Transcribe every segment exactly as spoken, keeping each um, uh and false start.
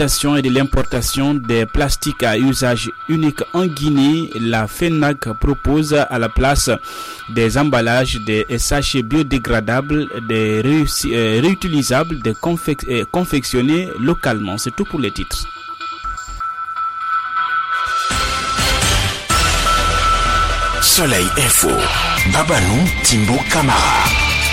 l'utilisation et de l'importation des plastiques à usage unique en Guinée, la FENAC propose à la place des emballages des sachets biodégradables, des réussi- euh, réutilisables, des confec- euh, confectionnés localement. C'est tout pour les titres. Soleil Info, Babanou Timbo Camara.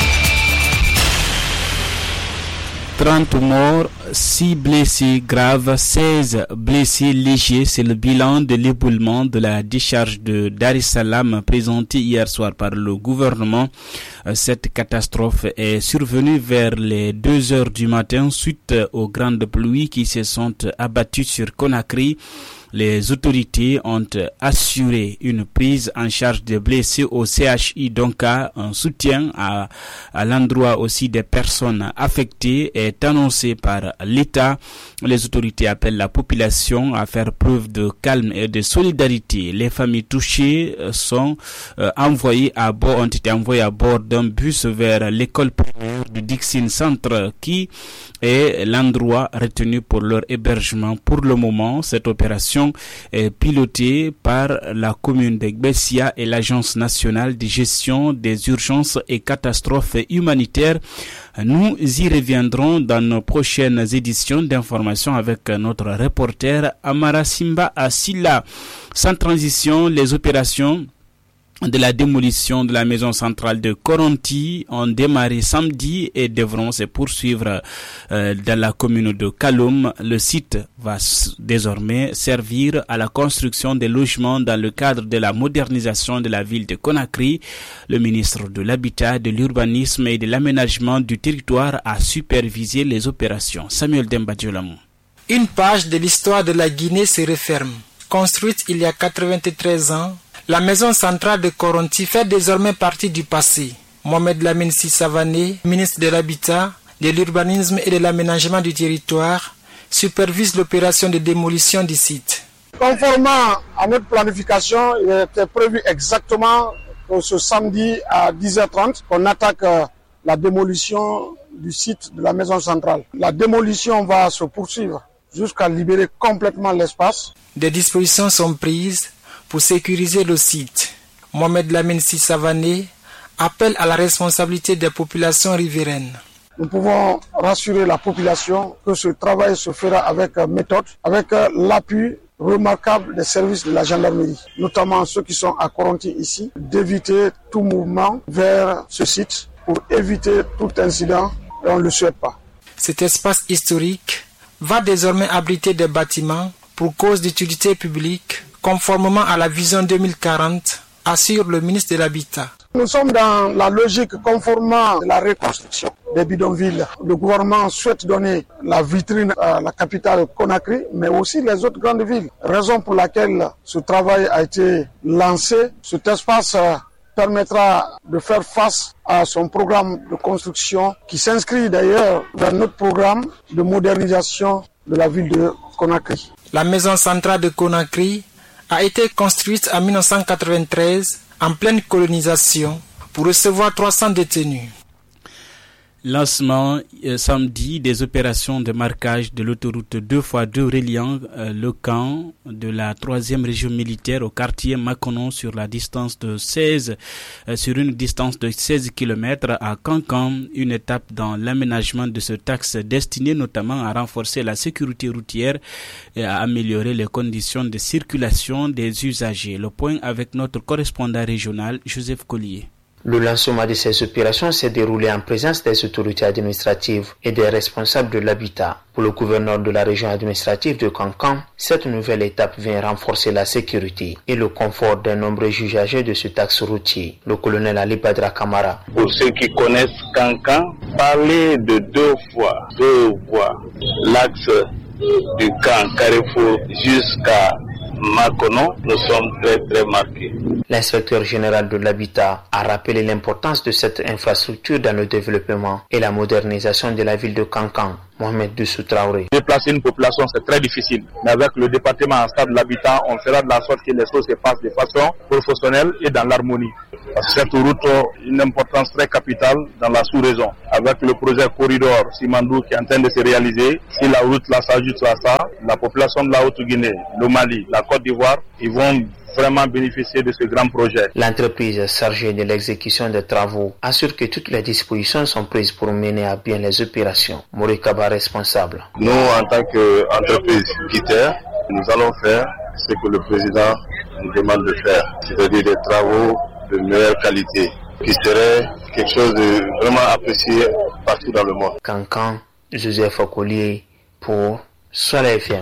trente morts, six blessés graves, seize blessés légers. C'est le bilan de l'éboulement de la décharge de Dar es Salaam présenté hier soir par le gouvernement. Cette catastrophe est survenue vers les deux heures du matin suite aux grandes pluies qui se sont abattues sur Conakry. Les autorités ont assuré une prise en charge des blessés au C H I Donka. Un soutien à, à l'endroit aussi des personnes affectées est annoncé par l'État. Les autorités appellent la population à faire preuve de calme et de solidarité. Les familles touchées sont euh, envoyées à bord, ont été envoyées à bord d'un bus vers l'école primaire du Dixine Centre qui est l'endroit retenu pour leur hébergement. Pour le moment, cette opération est pilotée par la commune de Gbessia et l'Agence nationale de gestion des urgences et catastrophes humanitaires. Nous y reviendrons dans nos prochaines éditions d'information avec notre reporter Amara Simba Asila. Sans transition, les opérations de la démolition de la maison centrale de Koronti ont démarré samedi et devront se poursuivre euh, dans la commune de Kaloum. Le site va s- désormais servir à la construction des logements dans le cadre de la modernisation de la ville de Conakry. Le ministre de l'Habitat, de l'Urbanisme et de l'Aménagement du territoire a supervisé les opérations. Samuel Dembadjolamou. Une page de l'histoire de la Guinée se referme. Construite il y a quatre-vingt-treize ans, la maison centrale de Koronti fait désormais partie du passé. Mohamed Lamine Sy Savané, ministre de l'Habitat, de l'Urbanisme et de l'Aménagement du territoire, supervise l'opération de démolition du site. Conformément à notre planification, il était prévu exactement que ce samedi à dix heures trente, qu'on attaque la démolition du site de la maison centrale. La démolition va se poursuivre jusqu'à libérer complètement l'espace. Des dispositions sont prises pour sécuriser le site. Mohamed Lamine Sy Savané appelle à la responsabilité des populations riveraines. Nous pouvons rassurer la population que ce travail se fera avec méthode, avec l'appui remarquable des services de la gendarmerie, notamment ceux qui sont à Koronti ici, d'éviter tout mouvement vers ce site pour éviter tout incident et on ne le souhaite pas. Cet espace historique va désormais abriter des bâtiments pour cause d'utilité publique, conformément à la vision deux mille quarante, assure le ministre de l'Habitat. Nous sommes dans la logique conformément à la reconstruction des bidonvilles. Le gouvernement souhaite donner la vitrine à la capitale Conakry, mais aussi les autres grandes villes. Raison pour laquelle ce travail a été lancé. Cet espace permettra de faire face à son programme de construction qui s'inscrit d'ailleurs dans notre programme de modernisation de la ville de Conakry. La maison centrale de Conakry a été construite en mille neuf cent quatre-vingt-treize en pleine colonisation pour recevoir trois cents détenus. Lancement euh, samedi des opérations de marquage de l'autoroute deux fois deux reliant euh, le camp de la troisième région militaire au quartier Makonon sur la distance de seize euh, sur une distance de seize kilomètres à Cancan, une étape dans l'aménagement de ce axe destiné notamment à renforcer la sécurité routière et à améliorer les conditions de circulation des usagers. Le point avec notre correspondant régional Joseph Collier. Le lancement de ces opérations s'est déroulé en présence des autorités administratives et des responsables de l'habitat. Pour le gouverneur de la région administrative de Cancan, cette nouvelle étape vient renforcer la sécurité et le confort des nombreux usagers de ce axe routier. Le colonel Ali Badra Kamara. Pour ceux qui connaissent Cancan, parler de deux fois, deux voies, l'axe du camp Carrefour jusqu'à Makonon, nous sommes très très marqués. L'inspecteur général de l'habitat a rappelé l'importance de cette infrastructure dans le développement et la modernisation de la ville de Cancan. Mohamed Dussou Traoré. Déplacer une population, c'est très difficile. Mais avec le département en stade de l'habitat, on fera de la sorte que les choses se passent de façon professionnelle et dans l'harmonie. Parce que cette route a une importance très capitale dans la sous-région. Avec le projet corridor Simandou qui est en train de se réaliser, si la route là s'ajoute à ça, la population de la Haute-Guinée, le Mali, la Côte d'Ivoire, ils vont vraiment bénéficier de ce grand projet. L'entreprise chargée de l'exécution des travaux assure que toutes les dispositions sont prises pour mener à bien les opérations. Mori Kaba, responsable. Nous, en tant qu'entreprise guittaire, nous allons faire ce que le président nous demande de faire, c'est-à-dire des travaux de meilleure qualité, qui serait quelque chose de vraiment apprécié partout dans le monde. Cancan, Joseph Okolier pour Soleil F M.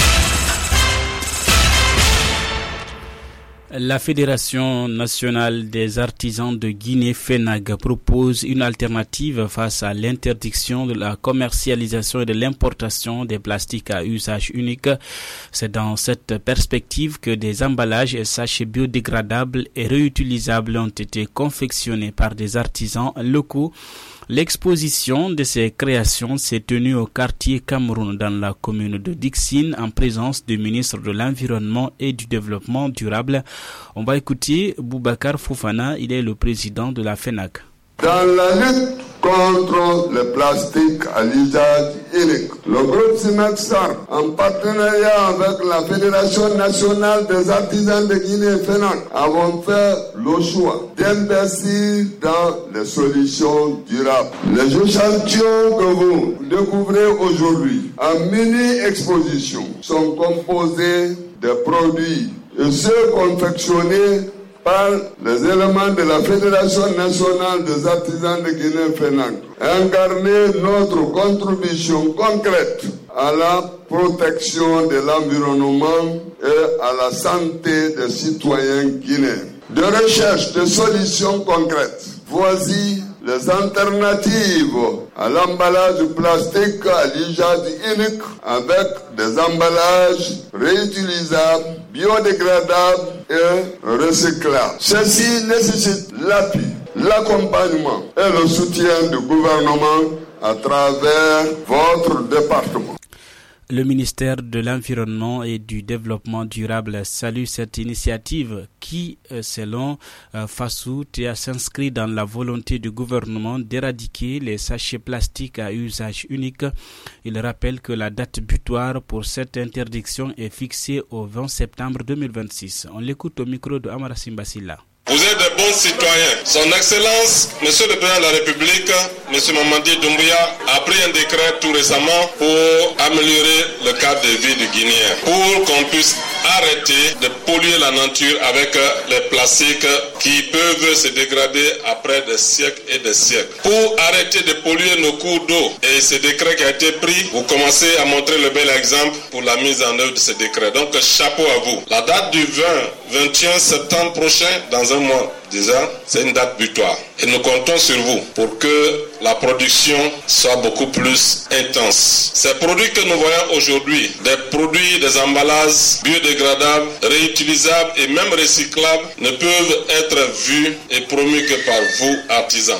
La Fédération nationale des artisans de Guinée, FENAG, propose une alternative face à l'interdiction de la commercialisation et de l'importation des plastiques à usage unique. C'est dans cette perspective que des emballages et sachets biodégradables et réutilisables ont été confectionnés par des artisans locaux. L'exposition de ces créations s'est tenue au quartier Cameroun dans la commune de Dixine en présence du ministre de l'Environnement et du Développement durable. On va écouter Boubacar Fofana, il est le président de la FENAG. Dans la lutte contre le plastique à l'usage unique, le groupe SINAXAR, en partenariat avec la Fédération nationale des artisans de Guinée, FENAG, avons fait le choix d'investir dans les solutions durables. Les échantillons que vous découvrez aujourd'hui en mini-exposition sont composés de produits et ceux confectionnés par les éléments de la Fédération nationale des artisans de Guinée, FENAG, incarner notre contribution concrète à la protection de l'environnement et à la santé des citoyens guinéens. De recherche de solutions concrètes, voici les alternatives à l'emballage plastique à l'usage unique avec des emballages réutilisables, biodégradables et recyclables. Ceci nécessite l'appui, l'accompagnement et le soutien du gouvernement à travers votre département. Le ministère de l'Environnement et du Développement durable salue cette initiative qui, selon Fassou, s'inscrit dans la volonté du gouvernement d'éradiquer les sachets plastiques à usage unique. Il rappelle que la date butoir pour cette interdiction est fixée au vingt septembre deux mille vingt-six. On l'écoute au micro de Amara Simbasila. Vous êtes de bons citoyens. Son Excellence, Monsieur le Président de la République, Monsieur Mamadi Doumbouya, a pris un décret tout récemment pour améliorer le cadre de vie du Guinéen, pour qu'on puisse arrêter de polluer la nature avec les plastiques qui peuvent se dégrader après des siècles et des siècles. Pour arrêter de polluer nos cours d'eau, et ce décret qui a été pris, vous commencez à montrer le bel exemple pour la mise en œuvre de ce décret. Donc chapeau à vous. La date du vingt, vingt et un septembre prochain, dans un mois, déjà, c'est une date butoir. Et nous comptons sur vous pour que la production soit beaucoup plus intense. Ces produits que nous voyons aujourd'hui, des produits, des emballages biodégradables, réutilisables et même recyclables, ne peuvent être vus et promus que par vous, artisans.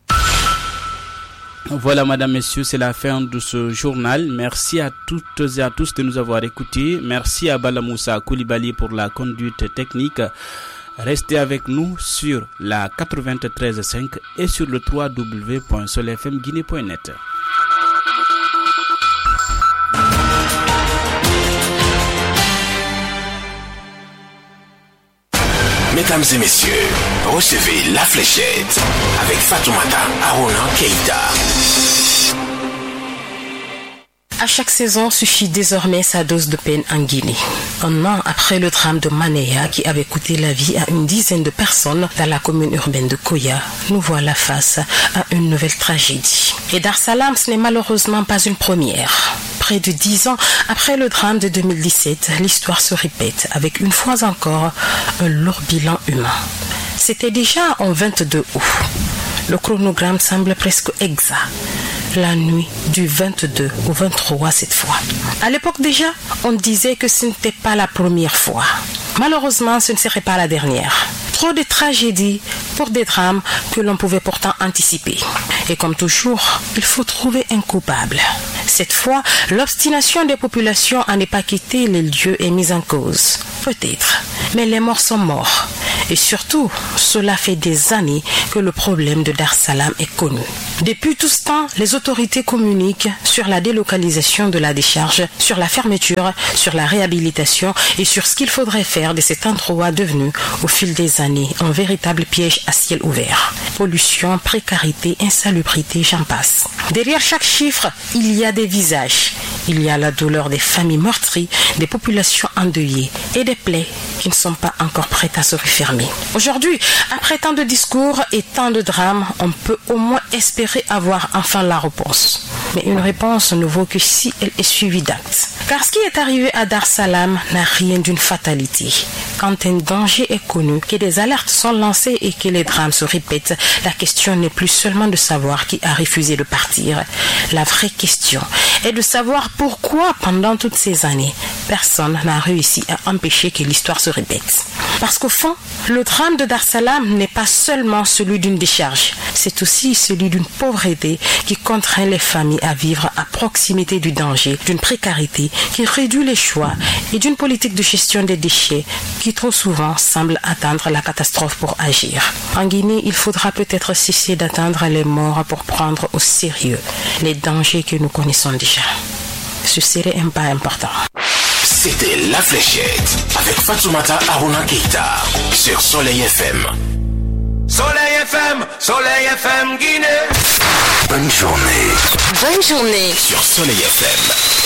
Voilà, madame, messieurs, c'est la fin de ce journal. Merci à toutes et à tous de nous avoir écoutés. Merci à Bala Moussa Koulibaly pour la conduite technique. Restez avec nous sur la quatre-vingt-treize virgule cinq et sur le w w w point soleil f m guinée point net. Mesdames et messieurs, recevez La Fléchette avec Fatoumata Arona Keïta. À chaque saison suffit désormais sa dose de peine en Guinée. Un an après le drame de Manéa qui avait coûté la vie à une dizaine de personnes dans la commune urbaine de Koya, nous voilà face à une nouvelle tragédie. Et Dar Salam, ce n'est malheureusement pas une première. Près de dix ans après le drame de deux mille dix-sept, l'histoire se répète avec une fois encore un lourd bilan humain. C'était déjà en vingt-deux août. Le chronogramme semble presque exact. La nuit du vingt-deux au vingt-trois cette fois. À l'époque déjà, on disait que ce n'était pas la première fois. Malheureusement, ce ne serait pas la dernière. Trop de tragédies pour des drames que l'on pouvait pourtant anticiper. Et comme toujours, il faut trouver un coupable. Cette fois, l'obstination des populations à ne pas quitter les lieux est mise en cause. Peut-être. Mais les morts sont morts. Et surtout, cela fait des années que le problème de Dar Salam est connu. Depuis tout ce temps, les autorités communiquent sur la délocalisation de la décharge, sur la fermeture, sur la réhabilitation et sur ce qu'il faudrait faire de cet endroit devenu, au fil des années, un véritable piège à ciel ouvert. Pollution, précarité, insalubrité, j'en passe. Derrière chaque chiffre, il y a des visages. Il y a la douleur des familles meurtries, des populations endeuillées et des plaies qui ne sont pas encore prêtes à se refermer. Aujourd'hui, après tant de discours et tant de drames, on peut au moins espérer avoir enfin la réponse. Mais une réponse ne vaut que si elle est suivie d'actes. Car ce qui est arrivé à Dar Salam n'a rien d'une fatalité. Quand un danger est connu, que des alertes sont lancées et que les drames se répètent, la question n'est plus seulement de savoir qui a refusé de partir. La vraie question est de savoir pourquoi, pendant toutes ces années, personne n'a réussi à empêcher que l'histoire se répète. Parce qu'au fond, le drame de Dar Salam n'est pas seulement celui d'une décharge, c'est aussi celui d'une pauvreté qui contraint les familles à vivre à proximité du danger, d'une précarité qui réduit les choix et d'une politique de gestion des déchets qui trop souvent semble attendre la catastrophe pour agir. En Guinée, il faudra peut-être cesser d'attendre les morts pour prendre au sérieux les dangers que nous connaissons déjà. Ce serait un pas important. C'était La Fléchette avec Fatoumata Aruna Keita sur Soleil F M. Soleil F M, Soleil F M Guinée. Bonne journée. Bonne journée sur Soleil F M.